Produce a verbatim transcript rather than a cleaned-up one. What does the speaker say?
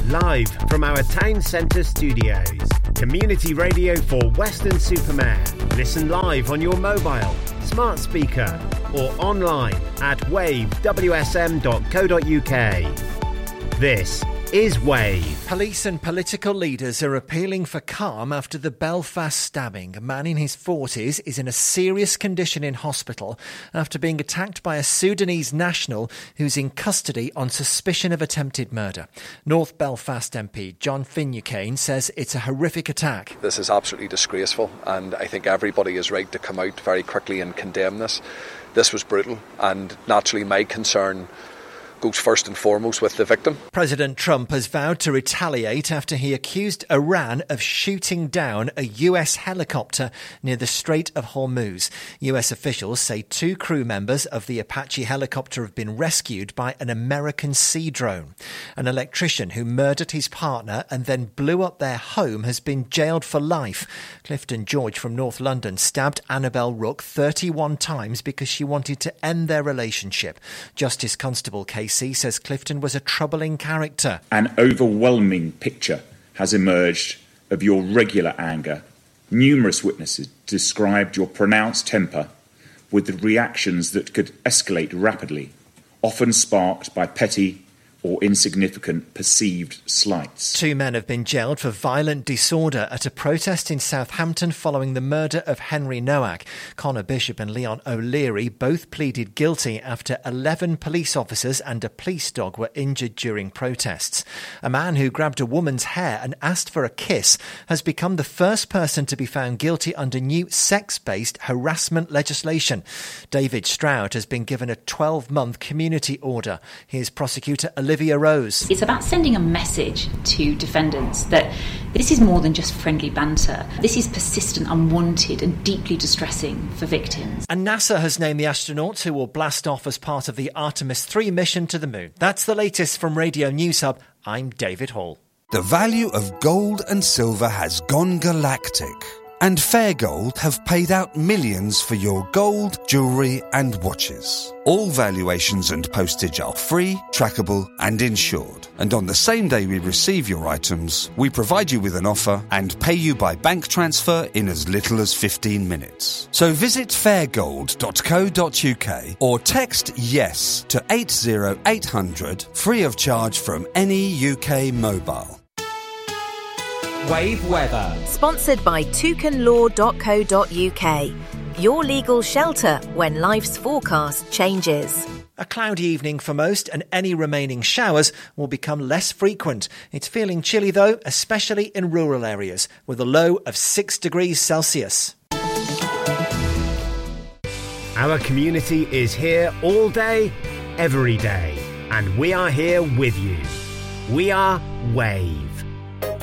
Live from our town centre studios. Community radio for Weston-super-Mare. Listen live on your mobile, smart speaker or online at wave w s m dot co dot u k. This is Wave. Police and political leaders are appealing for calm after the Belfast stabbing. A man in his forties is in a serious condition in hospital after being attacked by a Sudanese national who's in custody on suspicion of attempted murder. North Belfast M P John Finucane says it's a horrific attack. This is absolutely disgraceful, and I think everybody is right to come out very quickly and condemn this. This was brutal, and naturally my concern goes first and foremost with the victim. President Trump has vowed to retaliate after he accused Iran of shooting down a U S helicopter near the Strait of Hormuz. U S officials say two crew members of the Apache helicopter have been rescued by an American sea drone. An electrician who murdered his partner and then blew up their home has been jailed for life. Clifton George from North London stabbed Annabelle Rook thirty-one times because she wanted to end their relationship. Justice Constable Casey says Clifton was a troubling character. An overwhelming picture has emerged of your regular anger. Numerous witnesses described your pronounced temper with reactions that could escalate rapidly, often sparked by petty or insignificant perceived slights. Two men have been jailed for violent disorder at a protest in Southampton following the murder of Henry Nowak. Connor Bishop and Leon O'Leary both pleaded guilty after eleven police officers and a police dog were injured during protests. A man who grabbed a woman's hair and asked for a kiss has become the first person to be found guilty under new sex-based harassment legislation. David Stroud has been given a twelve-month community order. Here's prosecutor Olivia Rose. It's about sending a message to defendants that this is more than just friendly banter. This is persistent, unwanted and deeply distressing for victims. And NASA has named the astronauts who will blast off as part of the Artemis three mission to the moon. That's the latest from Radio News Hub. I'm David Hall. The value of gold and silver has gone galactic. And Fair Gold have paid out millions for your gold, jewellery and watches. All valuations and postage are free, trackable and insured. And on the same day we receive your items, we provide you with an offer and pay you by bank transfer in as little as fifteen minutes. So visit fair gold dot co dot u k or text YES to eight zero eight hundred free of charge from any U K mobile. Wave weather. Sponsored by toucan law dot co dot u k. Your legal shelter when life's forecast changes. A cloudy evening for most, and any remaining showers will become less frequent. It's feeling chilly though, especially in rural areas, with a low of six degrees Celsius. Our community is here all day, every day, and we are here with you. We are Wave.